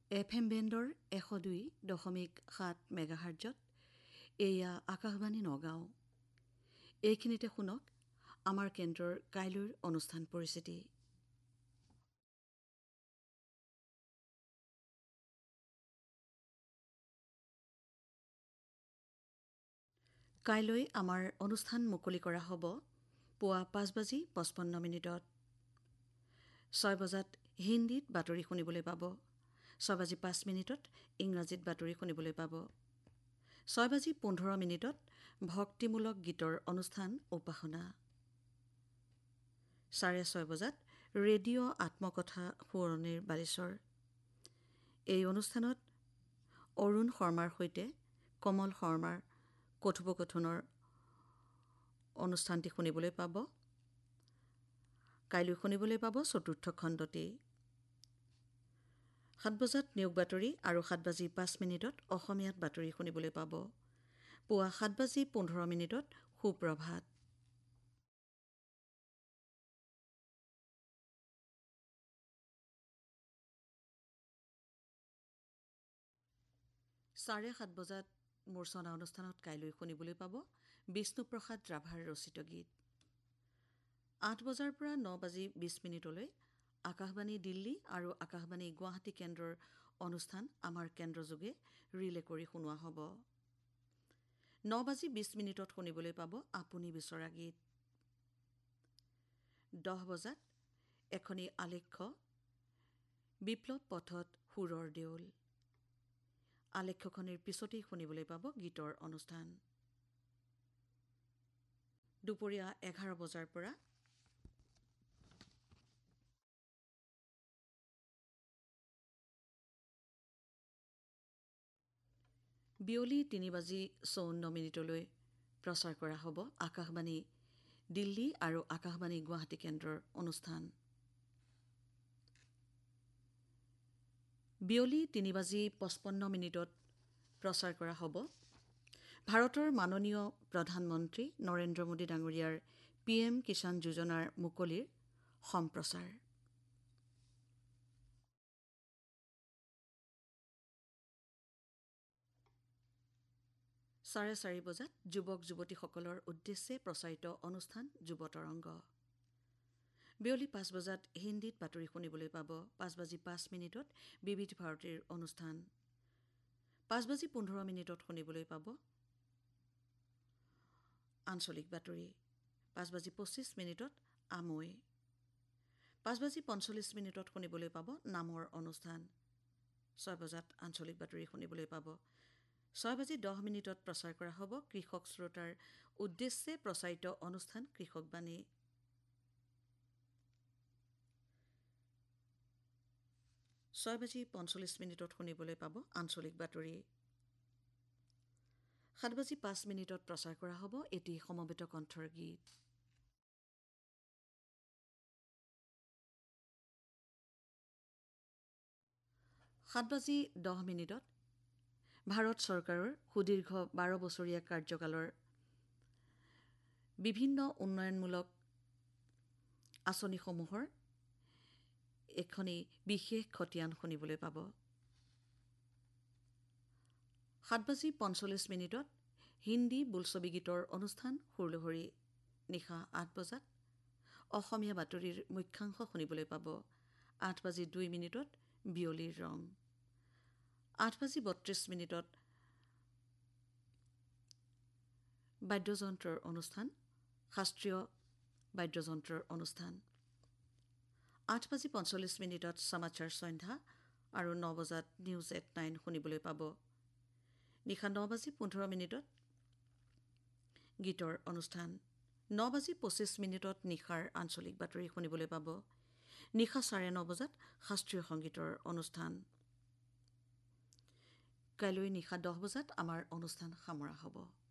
FM বেণ্ডৰ 102.7 মেগাহাৰ্জত এয়া আকাশবাণী নগাঁও। এইখিনিতে শুনক আমাৰ কেন্দ্ৰৰ কাইলৈৰ অনুষ্ঠান পৰিচিতি। কাইলৈ আমাৰ অনুষ্ঠান মুকলি কৰা হ'ব পুৱা 5:55। 6 বজাত হিন্দীত বাতৰি শুনিবলৈ পাব। 6:05 ইংৰাজীত বাতৰি শুনিবলৈ পাব। 6:15 ভক্তিমূলক গীতৰ অনুষ্ঠান উপাসনা। 6:30 বজাত ৰেডিঅ' আত্মকথা সোঁৱৰণিৰ বালিচৰ। এই অনুষ্ঠানত অৰুণ শৰ্মাৰ সৈতে কমল শৰ্মাৰ কথোপকথনৰ অনুষ্ঠানটি শুনিবলৈ পাব। কাইলৈ শুনিবলৈ পাব চতুৰ্থ খণ্ডটি। 7 বজাত নিয়োগ বাতৰি আৰু 7:05 অসমীয়াত বাতৰি শুনিবলৈ পাব। পুৱা 7:15 সুপ্ৰভাত। 7:30 বজাত মূৰ্ছনা অনুষ্ঠানত কাইলৈ শুনিবলৈ পাব বিষ্ণুপ্ৰসাদ ৰাভাৰ ৰচিত গীত। 8 বজাৰ পৰা 9:20 আকাশবাণী দিল্লী আৰু আকাশবাণী গুৱাহাটী কেন্দ্ৰৰ অনুষ্ঠান আমাৰ কেন্দ্ৰযোগে ৰিলে কৰি শুনোৱা হ'ব। 9:20 শুনিবলৈ পাব আপুনি বিচৰা গীত। 10 বজাত এখনি আলেখ্য বিপ্লৱ পথত সুৰৰ দেউল। আলেখ্যখনিৰ পিছতেই শুনিবলৈ পাব গীতৰ অনুষ্ঠান। দুপৰীয়া 11 বজাৰ পৰা বিয়লি 3:54 প্ৰচাৰ কৰা হ'ব আকাশবাণী দিল্লী আৰু আকাশবাণী গুৱাহাটী কেন্দ্ৰৰ অনুষ্ঠান। বিয়লি 3:55 প্ৰচাৰ কৰা হ'ব ভাৰতৰ মাননীয় প্ৰধানমন্ত্ৰী নৰেন্দ্ৰ মোদী ডাঙৰীয়াৰ PM কিষাণ যোজনাৰ মুকলিৰ সম্প্ৰচাৰ। 4:30 বজাত যুৱক যুৱতীসকলৰ উদ্দেশ্যে প্ৰচাৰিত অনুষ্ঠান যুৱ তৰংগ। বিয়লি 5 বজাত হিন্দীত বাতৰি শুনিবলৈ পাব। 5:05 বিবিধ ভাৰতীৰ অনুষ্ঠান। 5:15 শুনিবলৈ পাব আঞ্চলিক বাতৰি। 5:25 আমৈ। 5:45 শুনিবলৈ পাব নামৰ অনুষ্ঠান। 6 বজাত আঞ্চলিক বাতৰি শুনিবলৈ পাব। 6:10 প্ৰচাৰ কৰা হ'ব কৃষক শ্ৰোতাৰ উদ্দেশ্যে প্ৰচাৰিত অনুষ্ঠান কৃষকবাণী। 6:45 শুনিবলৈ পাব আঞ্চলিক বাতৰি। 7:05 প্ৰচাৰ কৰা হ'ব এটি সমবেত কণ্ঠৰ গীত। 7:10 ভাৰত চৰকাৰৰ সুদীৰ্ঘ 12 বছৰীয়া কাৰ্যকালৰ বিভিন্ন উন্নয়নমূলক আঁচনিসমূহৰ এখনি বিশেষ খতিয়ান শুনিবলৈ পাব। 7:45 হিন্দী বোলছবি গীতৰ অনুষ্ঠান সুৰলহৰী। নিশা 8 বজাত অসমীয়া বাতৰিৰ মুখ্যাংশ শুনিবলৈ পাব। 8:02 বিয়লিৰ ৰং। 8:32 বাদ্যযন্ত্ৰৰ অনুষ্ঠান শাস্ত্ৰীয় বাদ্যযন্ত্ৰৰ অনুষ্ঠান। 8:45 সমাচাৰ সন্ধ্যা আৰু 9 বজাত নিউজ এট 9 শুনিবলৈ পাব। নিশা 9:15 গীতৰ অনুষ্ঠান। 9:25 নিশাৰ আঞ্চলিক বাতৰি শুনিবলৈ পাব। নিশা 9:30 বজাত শাস্ত্ৰীয় সংগীতৰ অনুষ্ঠান। কাইলৈ নিশা 10 বজাত আমাৰ অনুষ্ঠান সামৰা হ'ব।